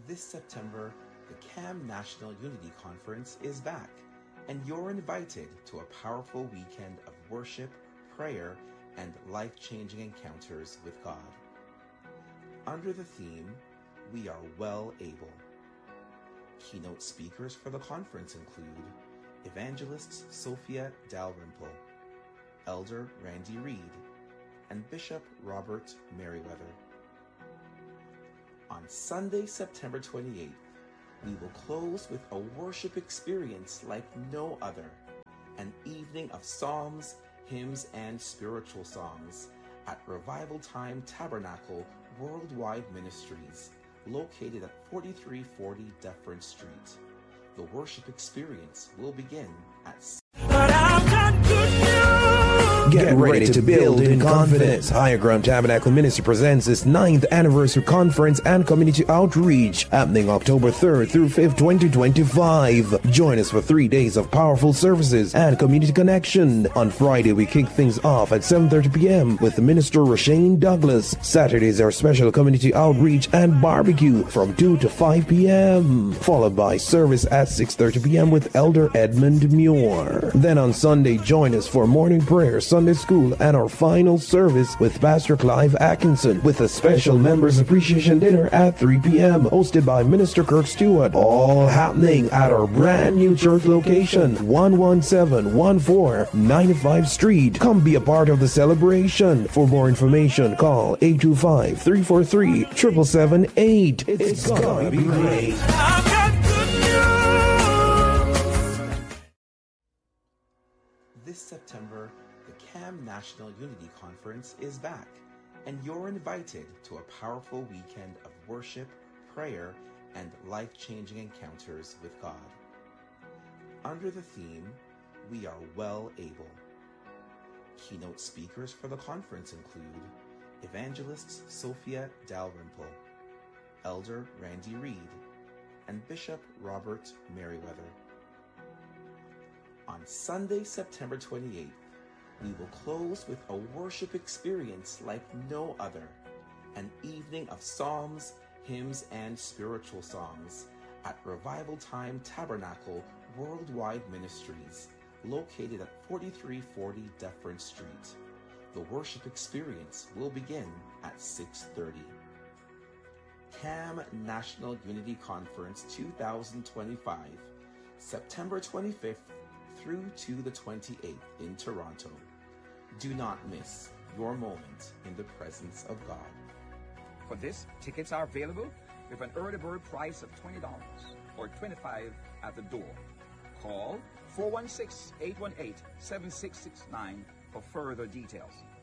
This September, the CAM National Unity Conference is back, and you're invited to a powerful weekend of worship, prayer, and life-changing encounters with God. Under the theme, We Are Well Able. Keynote speakers for the conference include Evangelists Sophia Dalrymple, Elder Randy Reed, and Bishop Robert Merriweather. On Sunday, September 28th, we will close with a worship experience like no other, an evening of psalms, hymns, and spiritual songs at Revival Time Tabernacle Worldwide Ministries, located at 4340 Dufferin Street. The worship experience will begin at Get ready to build in confidence. Higher Ground Tabernacle Ministry presents its 9th anniversary conference and community outreach happening October 3rd through 5th, 2025. Join us for 3 days of powerful services and community connection. On Friday, we kick things off at 7:30 p.m. with Minister Rashane Douglas. Saturdays are special community outreach and barbecue from 2 to 5 p.m. followed by service at 6:30 p.m. with Elder Edmund Muir. Then on Sunday, join us for morning prayer, Sunday school, and our final service with Pastor Clive Atkinson with a special members appreciation dinner at 3 p.m. hosted by Minister Kirk Stewart. All happening at our brand new church location, 11714 95 Street. Come be a part of the celebration. For more information, call 825-343-7778. It's gonna be great. This September, the CAM National Unity Conference is back, and you're invited to a powerful weekend of worship, prayer, and life-changing encounters with God. Under the theme, We Are Well Able. Keynote speakers for the conference include Evangelists Sophia Dalrymple, Elder Randy Reed, and Bishop Robert Merriweather. On Sunday, September 28th, we will close with a worship experience like no other, an evening of psalms, hymns, and spiritual songs at Revival Time Tabernacle Worldwide Ministries, located at 4340 Dufferin Street. The worship experience will begin at 6:30. CAM National Unity Conference 2025, September 25th through to the 28th in Toronto. Do not miss your moment in the presence of God. For this, tickets are available with an early bird price of $20 or $25 at the door. Call 416-818-7669 for further details.